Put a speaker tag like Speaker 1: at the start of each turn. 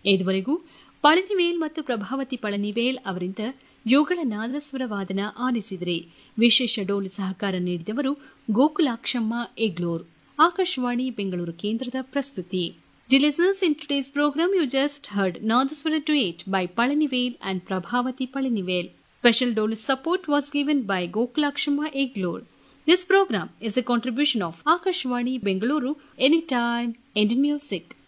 Speaker 1: ಇದುವರೆಗೂ ಪಳನಿವೇಲ್ ಮತ್ತು ಪ್ರಭಾವತಿ ಪಳನಿವೇಲ್ ಅವರಿಂದ ಯುಗಳ ನಾದಸ್ವರ ವಾದನ ಆಲಿಸಿದರೆ. ವಿಶೇಷ ಡೋಲು ಸಹಕಾರ ನೀಡಿದವರು ಗೋಕುಲಾಕ್ಷಮ್ಮ ಎಗ್ಲೂರ್. ಆಕಾಶವಾಣಿ ಬೆಂಗಳೂರು ಕೇಂದ್ರದ ಪ್ರಸ್ತುತಿ. Dear listeners, in today's program you just heard Nadaswara Duet by Palanivel and Prabhavati Palanivel. Special dolu support was given by Gokulakshamma Eglur. This program is a contribution of Akashwani Bengaluru, Anytime Indian Music.